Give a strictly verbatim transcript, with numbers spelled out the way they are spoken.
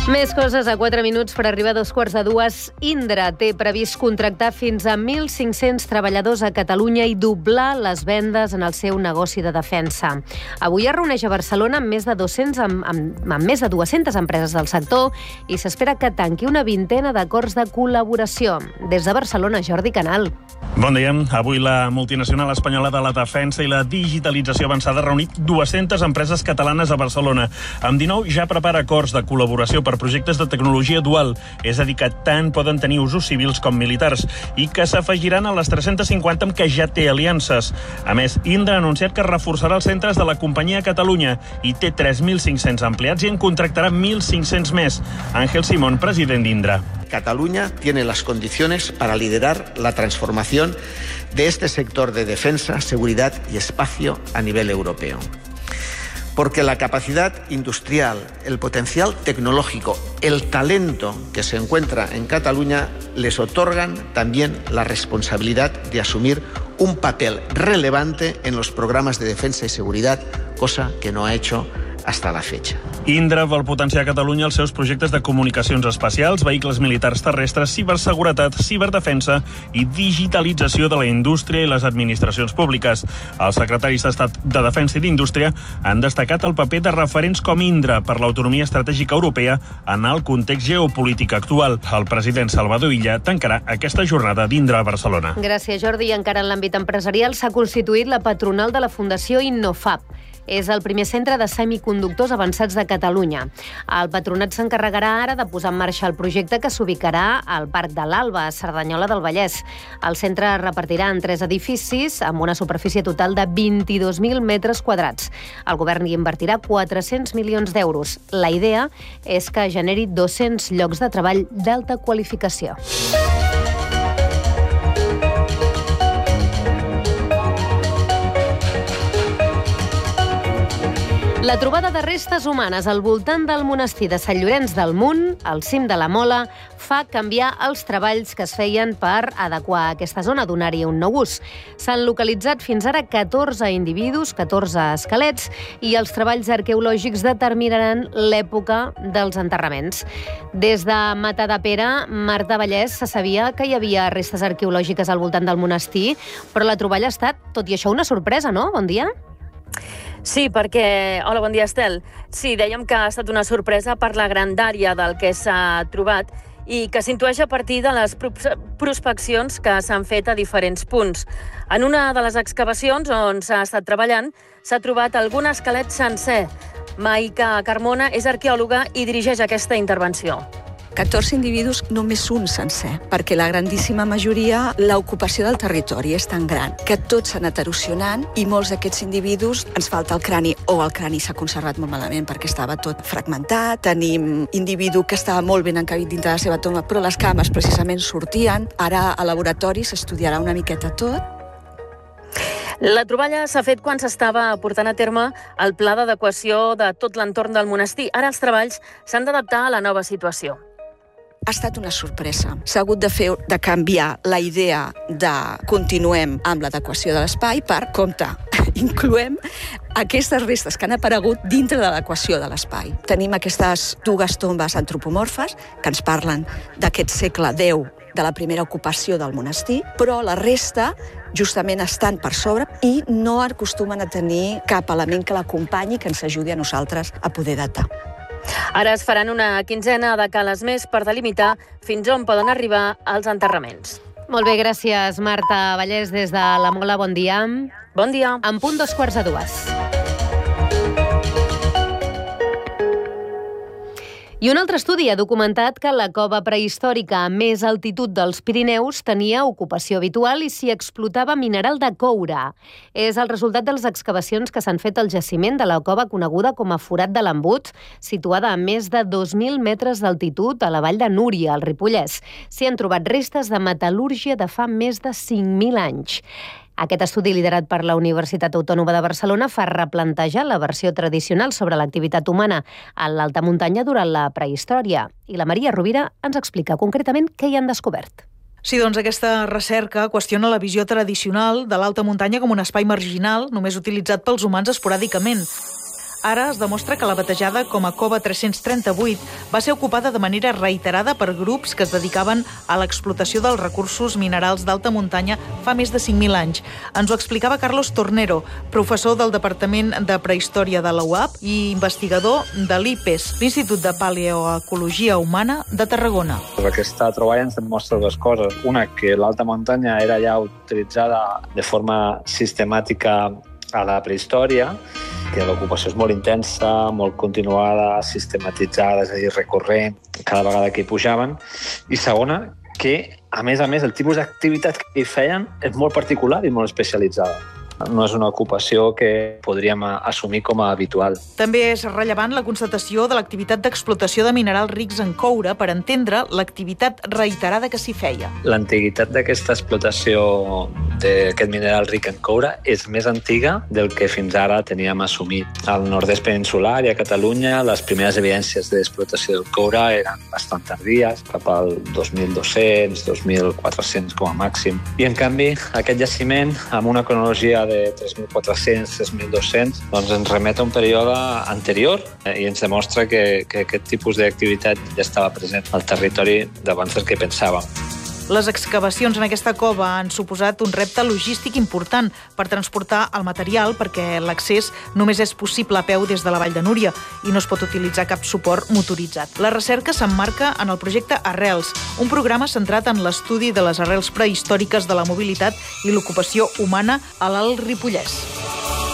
Més coses a quatre minuts per arribar a dos quarts de dues. Indra té previst contractar fins a mil cinc-cents treballadors a Catalunya i doblar les vendes en el seu negoci de defensa. Avui es reuneix a Barcelona amb més de dos-cents amb, amb, amb més de dues-centes empreses del sector i s'espera que tanqui una vintena d'acords de col·laboració. Des de Barcelona, Jordi Canal. Bon dia. Avui la multinacional espanyola de la defensa i la digitalització avançada ha reunit dues-centes empreses catalanes a Barcelona. Amb dinou ja prepara acords de col·laboració per projectes de tecnologia dual, és a dir, que tant poden tenir usos civils com militars, i que s'afegiran a les tres-centes cinquanta amb què ja té aliances. A més, Indra ha anunciat que reforçarà els centres de la companyia a Catalunya i té tres mil cinc-cents empleats i en contractarà mil cinc-cents més. Ángel Simón, president d'Indra. Cataluña tiene las condiciones para liderar la transformación de este sector de defensa, seguridad y espacio a nivel europeo. Porque la capacidad industrial, el potencial tecnológico, el talento que se encuentra en Cataluña les otorgan también la responsabilidad de asumir un papel relevante en los programas de defensa y seguridad, cosa que no ha hecho hasta la fecha. Indra vol potenciar a Catalunya els seus projectes de comunicacions espacials, vehicles militars terrestres, ciberseguretat, ciberdefensa i digitalització de la indústria i les administracions públiques. Els secretaris d'Estat de Defensa i d'Indústria han destacat el paper de referents com Indra per l'autonomia estratègica europea en el context geopolític actual. El president Salvador Illa tancarà aquesta jornada d'Indra a Barcelona. Gràcies, Jordi. Encara en l'àmbit empresarial s'ha constituït la patronal de la Fundació Innofab. És el primer centre de semiconductors avançats de Catalunya. El patronat s'encarregarà ara de posar en marxa el projecte que s'ubicarà al Parc de l'Alba, a Cerdanyola del Vallès. El centre es repartirà en tres edificis amb una superfície total de vint-i-dos mil metres quadrats. El govern hi invertirà quatre-cents milions d'euros. La idea és que generi dos-cents llocs de treball d'alta qualificació. La trobada de restes humanes al voltant del monestir de Sant Llorenç del Munt, al cim de la Mola, fa canviar els treballs que es feien per adequar aquesta zona, donar-hi un nou ús. S'han localitzat fins ara catorze individus, catorze esquelets, i els treballs arqueològics determinaran l'època dels enterraments. Des de Matadepera, Marta Vallès, se sabia que hi havia restes arqueològiques al voltant del monestir, però la troballa ha estat, tot i això, una sorpresa, no? Bon dia. Sí, perquè... Hola, bon dia, Estel. Sí, dèiem que ha estat una sorpresa per la grandària del que s'ha trobat i que s'intueix a partir de les prospeccions que s'han fet a diferents punts. En una de les excavacions on s'ha estat treballant s'ha trobat algun esquelet sencer. Maica Carmona és arqueòloga i dirigeix aquesta intervenció. catorze individus, només un sencer, perquè la grandíssima majoria, l'ocupació del territori és tan gran que tots s'han anat erosionant i molts d'aquests individus ens falta el crani, o el crani s'ha conservat molt malament perquè estava tot fragmentat. Tenim individu que estava molt ben encabit dintre de la seva tomba, però les cames precisament sortien. Ara a laboratori s'estudiarà una miqueta tot. La troballa s'ha fet quan s'estava portant a terme el pla d'adequació de tot l'entorn del monestir. Ara els treballs s'han d'adaptar a la nova situació. Ha estat una sorpresa. S'ha hagut de fer de canviar la idea de continuem amb l'adequació de l'espai per, compte, incloem aquestes restes que han aparegut dintre de l'adequació de l'espai. Tenim aquestes dues tombes antropomorfes que ens parlen d'aquest segle deu de la primera ocupació del monestir, però la resta justament estan per sobre i no acostumen a tenir cap element que l'acompanyi que ens ajudi a nosaltres a poder datar. Ara es faran una quinzena de cales més per delimitar fins on poden arribar els enterraments. Molt bé, gràcies, Marta Vallès, des de la Mola. Bon dia. Bon dia. En punt dos quarts de dues. I un altre estudi ha documentat que la cova prehistòrica a més altitud dels Pirineus tenia ocupació habitual i s'hi explotava mineral de coure. És el resultat de les excavacions que s'han fet al jaciment de la cova coneguda com a Forat de l'Embut, situada a més de dos mil metres d'altitud a la vall de Núria, al Ripollès. S'hi han trobat restes de metal·lúrgia de fa més de cinc mil anys. Aquest estudi, liderat per la Universitat Autònoma de Barcelona, fa replantejar la versió tradicional sobre l'activitat humana a l'alta muntanya durant la prehistòria. I la Maria Rovira ens explica concretament què hi han descobert. Sí, doncs aquesta recerca qüestiona la visió tradicional de l'alta muntanya com un espai marginal, només utilitzat pels humans esporàdicament. Ara es demostra que la batejada com a Cova tres-cents trenta-vuit va ser ocupada de manera reiterada per grups que es dedicaven a l'explotació dels recursos minerals d'alta muntanya fa més de cinc mil anys. Ens ho explicava Carlos Tornero, professor del Departament de Prehistòria de la U A P i investigador de l'I P E S, l'Institut de Paleoecologia Humana de Tarragona. Aquesta troballa ens demostra dues coses. Una, que l'alta muntanya era ja utilitzada de forma sistemàtica a la prehistòria, que l'ocupació és molt intensa, molt continuada, sistematitzada, és a dir, recurrent, cada vegada que hi pujaven. I segona, que, a més a més, el tipus d'activitat que hi feien és molt particular i molt especialitzada. No és una ocupació que podríem assumir com a habitual. També és rellevant la constatació de l'activitat d'explotació de minerals rics en coure per entendre l'activitat reiterada que s'hi feia. L'antiguitat d'aquesta explotació d'aquest mineral ric en coure és més antiga del que fins ara teníem assumit. Al nord-est peninsular i a Catalunya les primeres evidències d'explotació del coure eren bastant tardies, cap al dos mil dos-cents, dos mil quatre-cents com a màxim. I en canvi, aquest jaciment, amb una cronologia de tres mil quatre-cents a tres mil dos-cents, doncs ens remet a un període anterior eh, i ens demostra que, que aquest tipus d'activitat ja estava present al territori d'abans del que pensàvem. Les excavacions en aquesta cova han suposat un repte logístic important per transportar el material perquè l'accés només és possible a peu des de la Vall de Núria i no es pot utilitzar cap suport motoritzat. La recerca s'emmarca en el projecte Arrels, un programa centrat en l'estudi de les arrels prehistòriques de la mobilitat i l'ocupació humana a l'Alt Ripollès.